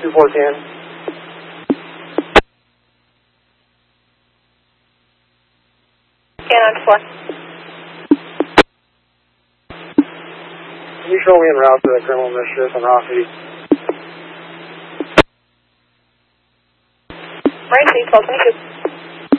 2410. Canine 4. Can you show me en route to the criminal mischief on Ross East? Marine 1222.